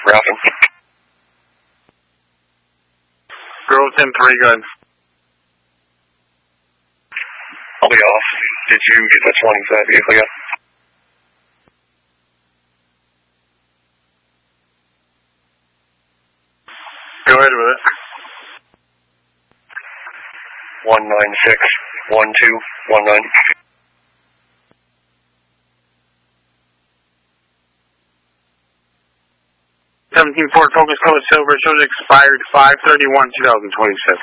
Roughing. Girl 10-3, good. I'll be off. Did you get this one into that vehicle yet? Go ahead with it. 196-1219. 17 Ford Focus Code Silver shows expired 5/31/2026.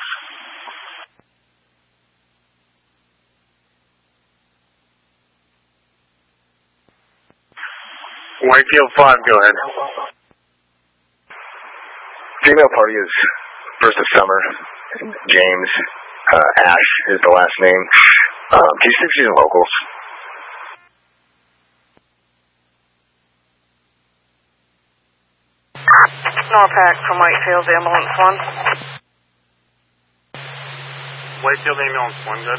Whitefield 5, go ahead. Female party is first of summer. James Ash is the last name. Do you think she's in locals? Norpac from Whitefield, ambulance 1. Whitefield ambulance 1, good.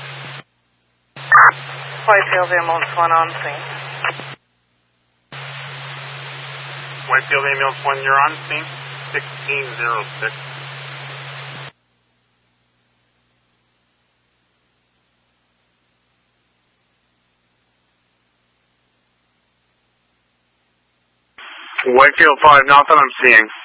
Whitefield ambulance 1 on scene. Whitefield ambulance 1, you're on scene. 1606. Whitefield 5, not that I'm seeing.